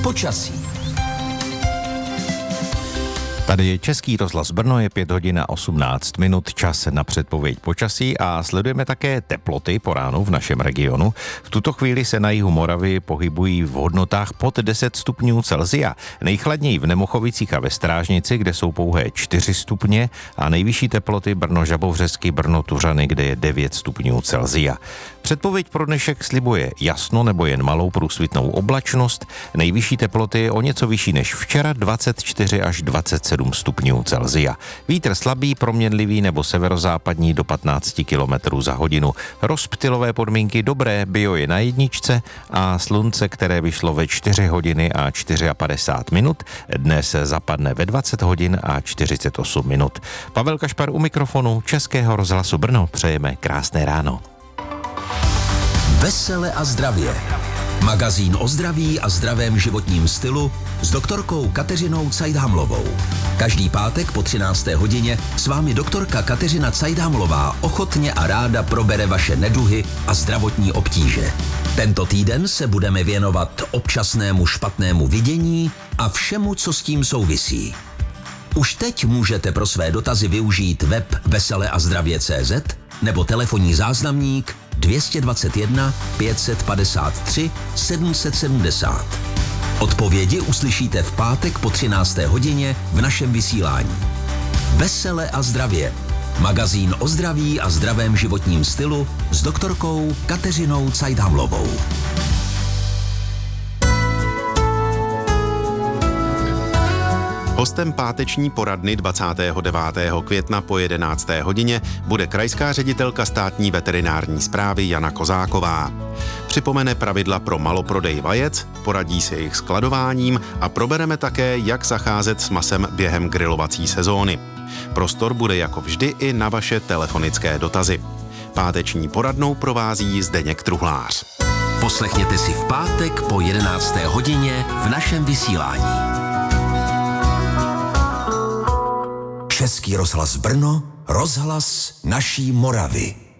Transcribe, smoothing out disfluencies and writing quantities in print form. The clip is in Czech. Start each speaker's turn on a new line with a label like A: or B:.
A: Počasí.
B: Tady je Český rozhlas Brno, je 5 hodin a 18 minut, čas na předpověď počasí a sledujeme také teploty po ránu v našem regionu. V tuto chvíli se na jihu Moravy pohybují v hodnotách pod 10 stupňů Celsia. Nejchladněji v Nemochovicích a ve Strážnici, kde jsou pouhé 4 stupně a nejvyšší teploty Brno-Žabovřesky, Brno-Tuřany, kde je 9 stupňů Celsia. Předpověď pro dnešek slibuje jasno nebo jen malou průsvitnou oblačnost. Nejvyšší teploty o něco vyšší než včera, 24 až 27 stupňů Celsia. Vítr slabý, proměnlivý nebo severozápadní do 15 km za hodinu. Rozptylové podmínky dobré, bio je na jedničce a slunce, které vyšlo ve 4 hodiny a 54 minut, dnes zapadne ve 20 hodin a 48 minut. Pavel Kašpar u mikrofonu Českého rozhlasu Brno. Přejeme krásné ráno.
A: Vesele a zdravě. Magazín o zdraví a zdravém životním stylu s doktorkou Kateřinou Cajdhamlovou. Každý pátek po 13. hodině s vámi doktorka Kateřina Cajdhamlová ochotně a ráda probere vaše neduhy a zdravotní obtíže. Tento týden se budeme věnovat občasnému špatnému vidění a všemu, co s tím souvisí. Už teď můžete pro své dotazy využít web veseleazdravě.cz nebo telefonní záznamník 221 553 770. Odpovědi uslyšíte v pátek po 13. hodině v našem vysílání. Vesele a zdravě. Magazín o zdraví a zdravém životním stylu s doktorkou Kateřinou Cajdhamlovou.
C: Hostem páteční poradny 29. května po 11. hodině bude krajská ředitelka státní veterinární správy Jana Kozáková. Připomene pravidla pro maloprodej vajec, poradí se jejich skladováním a probereme také, jak zacházet s masem během grilovací sezóny. Prostor bude jako vždy i na vaše telefonické dotazy. Páteční poradnou provází Zdeněk Truhlář.
A: Poslechněte si v pátek po 11. hodině v našem vysílání. Český rozhlas Brno, rozhlas naší Moravy.